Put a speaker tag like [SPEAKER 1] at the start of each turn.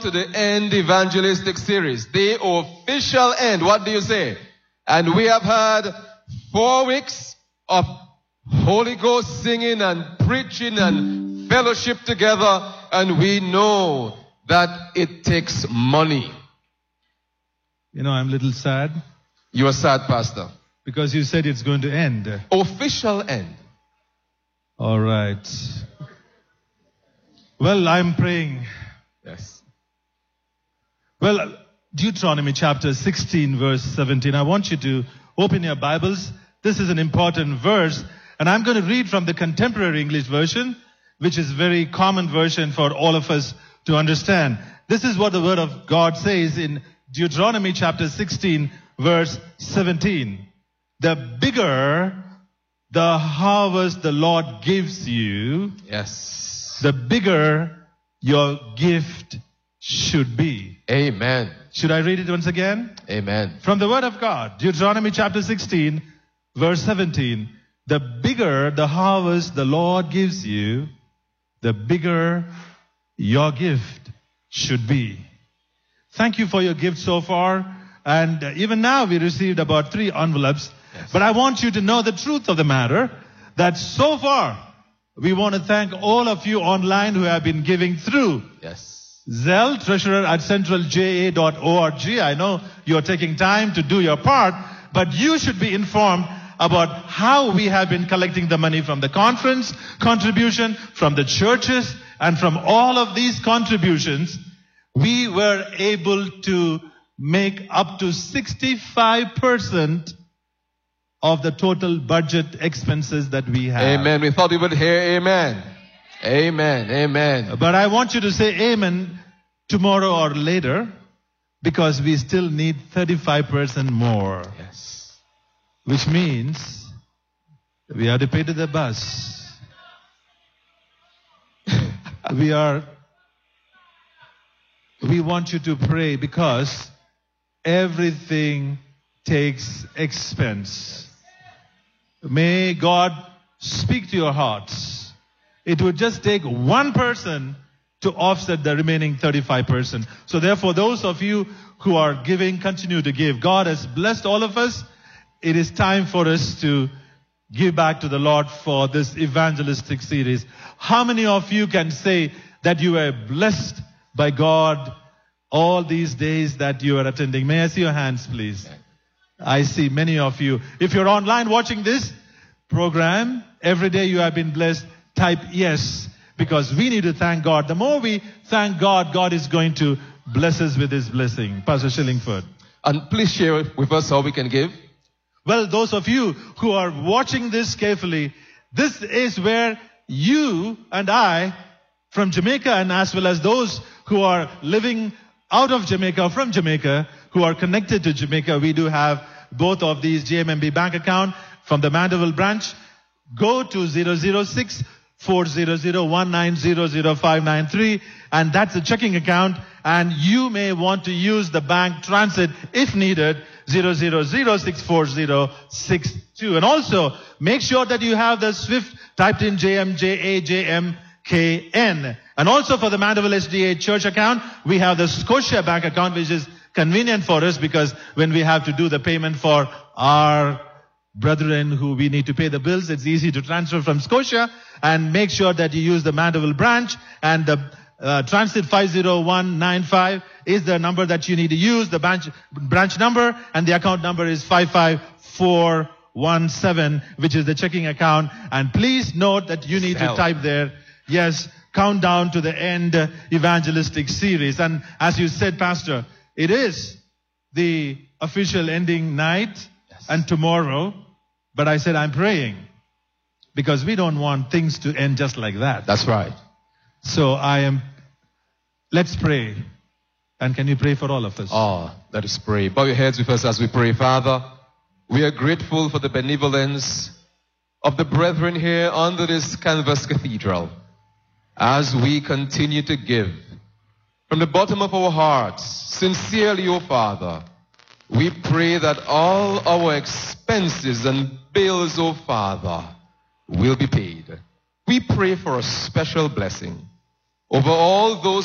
[SPEAKER 1] to the End Evangelistic Series, the official end. What do you say? And we have had 4 weeks of Holy Ghost singing and preaching and fellowship together, and we know that it takes money.
[SPEAKER 2] You know, I'm a little sad.
[SPEAKER 1] You are sad, Pastor.
[SPEAKER 2] Because you said it's going to end.
[SPEAKER 1] Official end.
[SPEAKER 2] All right. Well, I'm praying.
[SPEAKER 1] Yes.
[SPEAKER 2] Well, Deuteronomy chapter 16, verse 17. I want you to open your Bibles. This is an important verse. And I'm going to read from the Contemporary English Version, which is a very common version for all of us to understand. This is what the Word of God says in Deuteronomy chapter 16, verse 17. The bigger the harvest the Lord gives you,
[SPEAKER 1] yes,
[SPEAKER 2] the bigger your gift should be.
[SPEAKER 1] Amen.
[SPEAKER 2] Should I read it once again?
[SPEAKER 1] Amen.
[SPEAKER 2] From the Word of God, Deuteronomy chapter 16, verse 17. The bigger the harvest the Lord gives you, the bigger your gift should be. Thank you for your gift so far. And even now we received about 3 envelopes. Yes. But I want you to know the truth of the matter, that so far we want to thank all of you online who have been giving through.
[SPEAKER 1] Yes.
[SPEAKER 2] Zelle, treasurer@centralja.org. I know you're taking time to do your part, but you should be informed about how we have been collecting the money from the conference contribution, from the churches, and from all of these contributions. We were able to make up to 65% of the total budget expenses that we have.
[SPEAKER 1] Amen. We thought we would hear amen. Amen. Amen.
[SPEAKER 2] But I want you to say amen tomorrow or later, because we still need 35% more.
[SPEAKER 1] Yes.
[SPEAKER 2] Which means we have to pay to the bus. We want you to pray, because everything takes expense. May God speak to your hearts. It would just take one person to offset the remaining 35%. So therefore, those of you who are giving, continue to give. God has blessed all of us. It is time for us to give back to the Lord for this evangelistic series. How many of you can say that you were blessed by God all these days that you are attending? May I see your hands, please? I see many of you. If you're online watching this program, every day you have been blessed, type yes, because we need to thank God. The more we thank God, God is going to bless us with His blessing. Pastor Shillingford.
[SPEAKER 1] And please share with us how we can give.
[SPEAKER 2] Well, those of you who are watching this carefully, this is where you and I from Jamaica, and as well as those who are living out of Jamaica, from Jamaica, who are connected to Jamaica, we do have both of these JMMB bank account from the Mandeville branch. Go to 006-400-1900593, and that's a checking account, and you may want to use the bank transit if needed, 000-640-62. And also, make sure that you have the SWIFT typed in JMJAJMKN. And also for the Mandeville SDA Church account, we have the Scotia Bank account, which is convenient for us, because when we have to do the payment for our brethren who we need to pay the bills, it's easy to transfer from Scotia. And make sure that you use the Mandeville branch, and the transit 50195 is the number that you need to use, the branch number, and the account number is 55417, which is the checking account. And please note that you need to type there, yes, countdown to the End Evangelistic Series. And as you said, Pastor, it is the official ending night, yes, and tomorrow. But I said I'm praying, because we don't want things to end just like that.
[SPEAKER 1] That's right.
[SPEAKER 2] So let's pray. And can you pray for all of us?
[SPEAKER 1] Let us pray. Bow your heads with us as we pray. Father, we are grateful for the benevolence of the brethren here under this canvas cathedral, as we continue to give from the bottom of our hearts, sincerely, O Father. We pray that all our expenses and bills, O Father, will be paid. We pray for a special blessing over all those